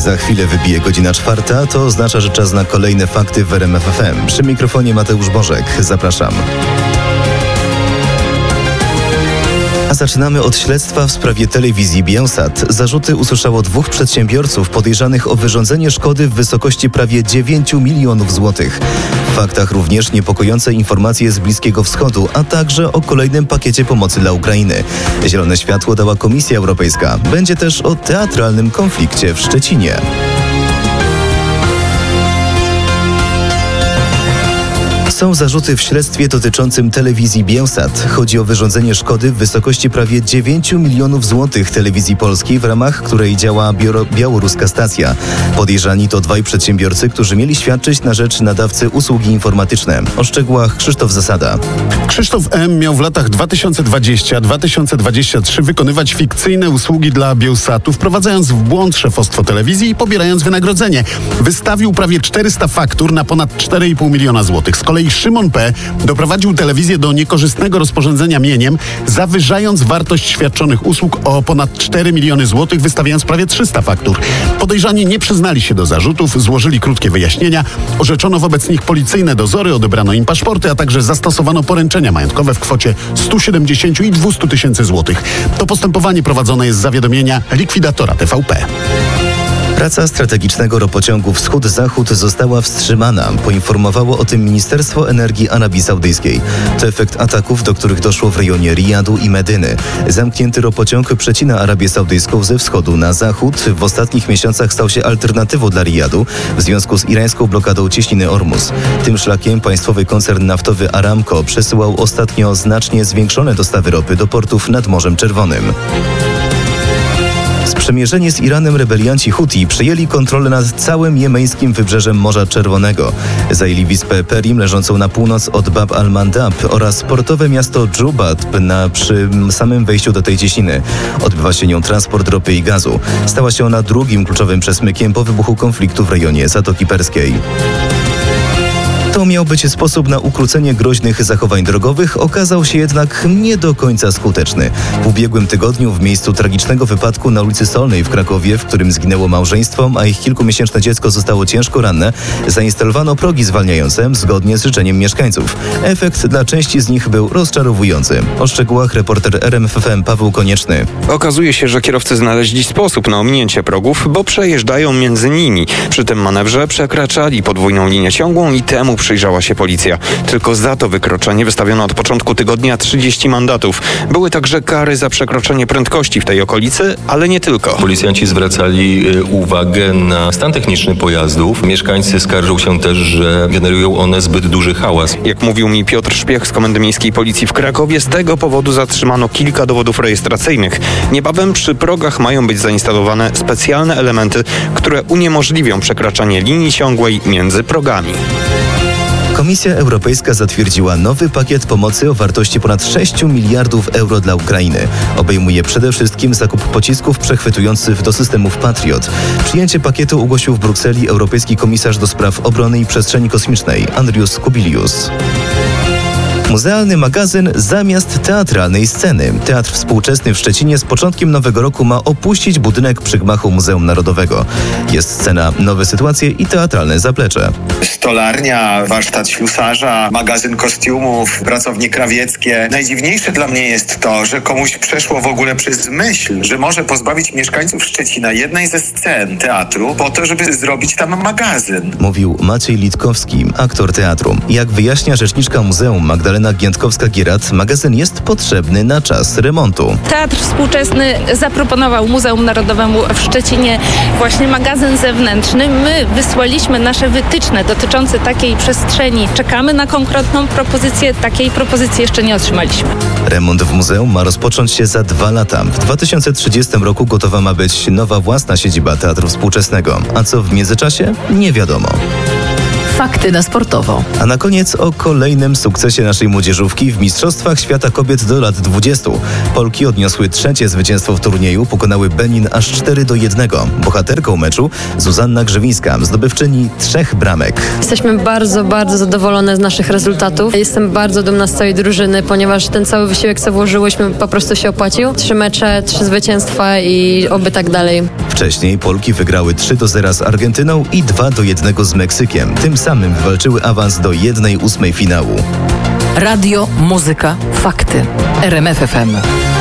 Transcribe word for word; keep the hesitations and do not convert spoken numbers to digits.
Za chwilę wybije godzina czwarta, to oznacza, że czas na kolejne fakty w R M F F M. Przy mikrofonie Mateusz Bożek. Zapraszam. A zaczynamy od śledztwa w sprawie telewizji Bielsat. Zarzuty usłyszało dwóch przedsiębiorców podejrzanych o wyrządzenie szkody w wysokości prawie dziewięć milionów złotych. W faktach również niepokojące informacje z Bliskiego Wschodu, a także o kolejnym pakiecie pomocy dla Ukrainy. Zielone światło dała Komisja Europejska. Będzie też o teatralnym konflikcie w Szczecinie. Są zarzuty w śledztwie dotyczącym telewizji Bielsat. Chodzi o wyrządzenie szkody w wysokości prawie dziewięć milionów złotych telewizji polskiej, w ramach której działa biuro- białoruska stacja. Podejrzani to dwaj przedsiębiorcy, którzy mieli świadczyć na rzecz nadawcy usługi informatyczne. O szczegółach Krzysztof Zasada. Krzysztof M. miał w latach dwa tysiące dwudziestym do dwa tysiące dwudziestego trzeciego wykonywać fikcyjne usługi dla Bielsatu, wprowadzając w błąd szefostwo telewizji i pobierając wynagrodzenie. Wystawił prawie czterysta faktur na ponad cztery i pół miliona złotych. Z kolei Szymon P. doprowadził telewizję do niekorzystnego rozporządzenia mieniem, zawyżając wartość świadczonych usług o ponad cztery miliony złotych, wystawiając prawie trzysta faktur. Podejrzani nie przyznali się do zarzutów, złożyli krótkie wyjaśnienia, orzeczono wobec nich policyjne dozory, odebrano im paszporty, a także zastosowano poręczenia majątkowe w kwocie stu siedemdziesięciu i dwustu tysięcy złotych. To postępowanie prowadzone jest z zawiadomienia likwidatora T V P. Praca strategicznego ropociągu Wschód-Zachód została wstrzymana. Poinformowało o tym Ministerstwo Energii Arabii Saudyjskiej. To efekt ataków, do których doszło w rejonie Rijadu i Medyny. Zamknięty ropociąg przecina Arabię Saudyjską ze wschodu na zachód. W ostatnich miesiącach stał się alternatywą dla Rijadu w związku z irańską blokadą cieśniny Ormus. Tym szlakiem państwowy koncern naftowy Aramco przesyłał ostatnio znacznie zwiększone dostawy ropy do portów nad Morzem Czerwonym. Sprzymierzenie z Iranem rebelianci Huti przejęli kontrolę nad całym jemeńskim wybrzeżem Morza Czerwonego. Zajęli wyspę Perim leżącą na północ od Bab al-Mandab oraz portowe miasto Dżubat na, przy samym wejściu do tej cieśniny. Odbywa się nią transport ropy i gazu. Stała się ona drugim kluczowym przesmykiem po wybuchu konfliktu w rejonie Zatoki Perskiej. To miał być sposób na ukrócenie groźnych zachowań drogowych, okazał się jednak nie do końca skuteczny. W ubiegłym tygodniu w miejscu tragicznego wypadku na ulicy Solnej w Krakowie, w którym zginęło małżeństwo, a ich kilkumiesięczne dziecko zostało ciężko ranne, zainstalowano progi zwalniające zgodnie z życzeniem mieszkańców. Efekt dla części z nich był rozczarowujący. O szczegółach reporter R M F F M Paweł Konieczny. Okazuje się, że kierowcy znaleźli sposób na ominięcie progów, bo przejeżdżają między nimi. Przy tym manewrze przekraczali podwójną linię ciągłą i temu przyjrzała się policja. Tylko za to wykroczenie wystawiono od początku tygodnia trzydzieści mandatów. Były także kary za przekroczenie prędkości w tej okolicy, ale nie tylko. Policjanci zwracali uwagę na stan techniczny pojazdów. Mieszkańcy skarżą się też, że generują one zbyt duży hałas. Jak mówił mi Piotr Szpiech z Komendy Miejskiej Policji w Krakowie, z tego powodu zatrzymano kilka dowodów rejestracyjnych. Niebawem przy progach mają być zainstalowane specjalne elementy, które uniemożliwią przekraczanie linii ciągłej między progami. Komisja Europejska zatwierdziła nowy pakiet pomocy o wartości ponad sześć miliardów euro dla Ukrainy. Obejmuje przede wszystkim zakup pocisków przechwytujących do systemów Patriot. Przyjęcie pakietu ogłosił w Brukseli europejski komisarz do spraw obrony i przestrzeni kosmicznej Andrius Kubilius. Muzealny magazyn zamiast teatralnej sceny. Teatr Współczesny w Szczecinie z początkiem nowego roku ma opuścić budynek przy gmachu Muzeum Narodowego. Jest scena, nowe sytuacje i teatralne zaplecze. Stolarnia, warsztat ślusarza, magazyn kostiumów, pracownie krawieckie. Najdziwniejsze dla mnie jest to, że komuś przeszło w ogóle przez myśl, że może pozbawić mieszkańców Szczecina jednej ze scen teatru po to, żeby zrobić tam magazyn. Mówił Maciej Litkowski, aktor teatru. Jak wyjaśnia rzeczniczka muzeum Magdalena Giętkowska-Gierat, magazyn jest potrzebny na czas remontu. Teatr Współczesny zaproponował Muzeum Narodowemu w Szczecinie właśnie magazyn zewnętrzny. My wysłaliśmy nasze wytyczne dotyczące takiej przestrzeni. Czekamy na konkretną propozycję. Takiej propozycji jeszcze nie otrzymaliśmy. Remont w muzeum ma rozpocząć się za dwa lata. W dwa tysiące trzydziestym roku gotowa ma być nowa własna siedziba Teatru Współczesnego. A co w międzyczasie? Nie wiadomo. Fakty na sportowo. A na koniec o kolejnym sukcesie naszej młodzieżówki w Mistrzostwach Świata Kobiet do lat dwudziestu. Polki odniosły trzecie zwycięstwo w turnieju, pokonały Benin aż cztery do jednego. Bohaterką meczu Zuzanna Grzewińska, zdobywczyni trzech bramek. Jesteśmy bardzo, bardzo zadowolone z naszych rezultatów. Jestem bardzo dumna z całej drużyny, ponieważ ten cały wysiłek, co włożyłyśmy, po prostu się opłacił. Trzy mecze, trzy zwycięstwa i oby tak dalej. Wcześniej Polki wygrały trzy do zera z Argentyną i dwa do jednego z Meksykiem. Tym samym wywalczyły awans do jednej ósmej finału. Radio, muzyka, fakty. R M F F M.